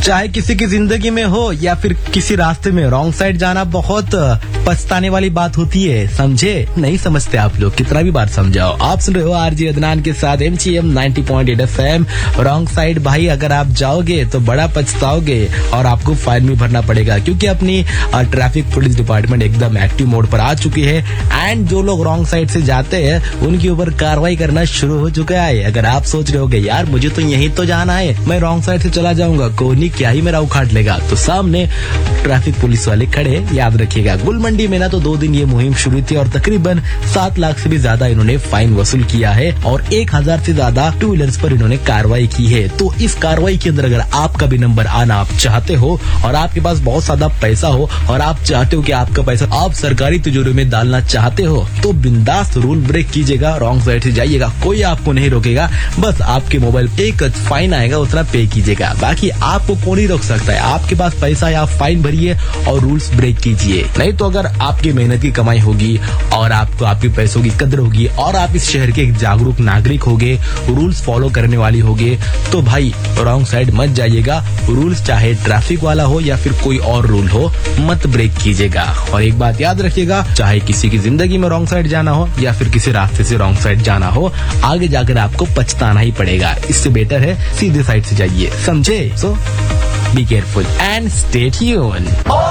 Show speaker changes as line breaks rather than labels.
चाहे किसी की जिंदगी में हो या फिर किसी रास्ते में रॉन्ग साइड जाना बहुत पछताने वाली बात होती है, समझे? नहीं समझते आप लोग, कितना भी बार समझाओ। आप सुन रहे हो आरजे अदनान के साथ MGM 90.8 FM। रॉन्ग साइड भाई अगर आप जाओगे तो बड़ा पछताओगे और आपको फाइन भी भरना पड़ेगा, क्योंकि अपनी ट्रैफिक पुलिस डिपार्टमेंट एकदम एक्टिव मोड पर आ चुकी है एंड जो लोग रॉन्ग साइड से जाते हैं उनके ऊपर कार्रवाई करना शुरू हो चुका है। अगर आप सोच रहे होगे यार मुझे तो यहीं तो जाना है, मैं रॉन्ग साइड से चला जाऊंगा, कोई क्या ही मेरा उखाड़ लेगा, तो सामने ट्रैफिक पुलिस वाले खड़े, याद रखिएगा। गुलमंडी में ना तो 2 दिन ये मुहिम शुरू थी और तकरीबन 7 लाख से भी ज्यादा इन्होंने फाइन वसूल किया है और 1000 से ज्यादा 2 व्हीलर्स पर इन्होंने कार्रवाई की है। तो इस कार्रवाई के अंदर अगर आपका भी नंबर आना आप चाहते हो और आपके पास बहुत ज्यादा पैसा हो और आप चाहते हो कि आपका पैसा आप सरकारी तिजोरी में डालना चाहते हो तो बिंदास रूल ब्रेक कीजिएगा, रॉन्ग साइड से जाइएगा, कोई आपको नहीं रोकेगा। बस आपके मोबाइल पे एक फाइन आएगा, उतना पे कीजिएगा, बाकी आपको कौन ही रोक सकता है। आपके पास पैसा है, आप फाइन भरिए और रूल्स ब्रेक कीजिए। नहीं तो अगर आपकी मेहनत की कमाई होगी और आपको आपके पैसों की कदर होगी और आप इस शहर के एक जागरूक नागरिक होगे, रूल्स फॉलो करने वाली होगे, तो भाई रॉन्ग साइड मत जाइएगा। रूल्स चाहे ट्रैफिक वाला हो या फिर कोई और रूल हो, मत ब्रेक कीजिएगा। और एक बात याद रखिएगा, चाहे किसी की जिंदगी में रॉन्ग साइड जाना हो या फिर किसी रास्ते से रॉन्ग साइड जाना हो, आगे जाकर आपको पछताना ही पड़ेगा। इससे बेटर है सीधे साइड से जाइए, समझे? सो be careful and stay tuned.